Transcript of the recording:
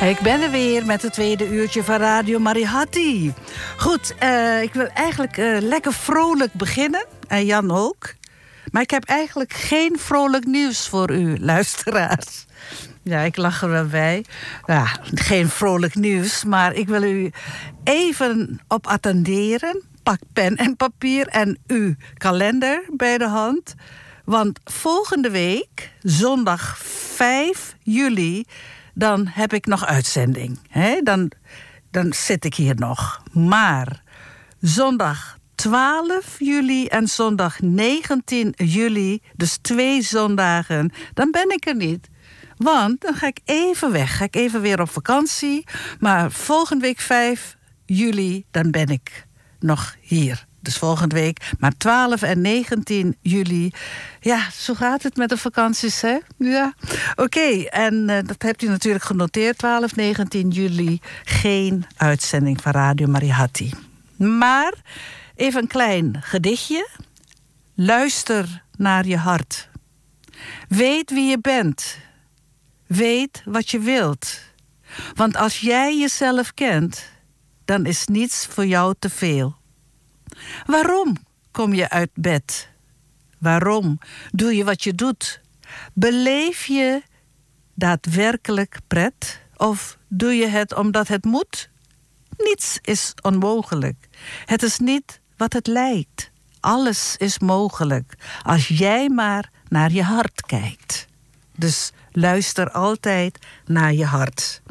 Ik ben er weer met het tweede uurtje van Radio Mariahati. Goed, ik wil eigenlijk lekker vrolijk beginnen. En Jan ook. Maar ik heb eigenlijk geen vrolijk nieuws voor u, luisteraars. Ja, ik lach er wel bij. Ja, geen vrolijk nieuws, maar ik wil u even op attenderen. Pak pen en papier en uw kalender bij de hand. Want volgende week, zondag 5 juli... dan heb ik nog uitzending. Dan zit ik hier nog. Maar zondag 12 juli en zondag 19 juli... dus 2 zondagen, dan ben ik er niet. Want dan ga ik even weg. Ga ik even weer op vakantie. Maar volgende week 5 juli, dan ben ik nog hier. Dus volgende week. Maar 12 en 19 juli... ja, zo gaat het met de vakanties, hè? Ja. Oké, en dat hebt u natuurlijk genoteerd. 12, 19 juli geen uitzending van Radio Mariahati. Maar even een klein gedichtje. Luister naar je hart. Weet wie je bent. Weet wat je wilt. Want als jij jezelf kent... dan is niets voor jou te veel. Waarom kom je uit bed? Waarom doe je wat je doet? Beleef je daadwerkelijk pret? Of doe je het omdat het moet? Niets is onmogelijk. Het is niet wat het lijkt. Alles is mogelijk als jij maar naar je hart kijkt. Dus luister altijd naar je hart.